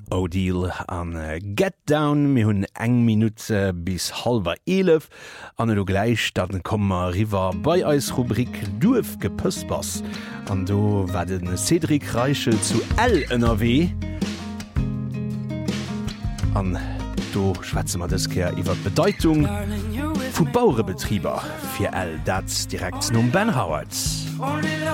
O'Deal an Get Down mir hunn eng Minute bis 10:30 an du gleich dat kommmer River bei eis Rubrik Duf gepëspass an do war den Cedric Reichel zu LNRW an do schwätze mat deskeer iwwer Bedeutung vu Baurebetrieber fir L dat direkt nom Ben Howard.